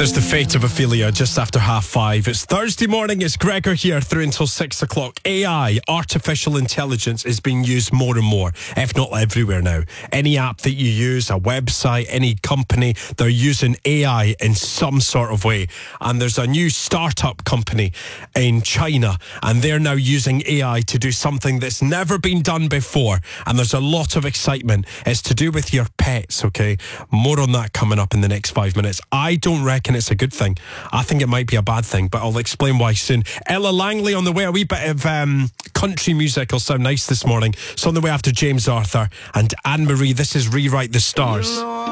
There's the fate of Ophelia just after 5:30. It's Thursday morning. It's Gregor here through until 6 o'clock. AI, artificial intelligence, is being used more and more, if not everywhere now. Any app that you use, a website, any company, they're using AI in some sort of way. And there's a new startup company in China, and they're now using AI to do something that's never been done before. And there's a lot of excitement. It's to do with your pets, okay? More on that coming up in the next 5 minutes. I don't reckon it's a good thing. I think it might be a bad thing, but I'll explain why soon. Ella Langley on the way. A wee bit of country music will sound nice this morning. So on the way after James Arthur and Anne-Marie. This is Rewrite the Stars.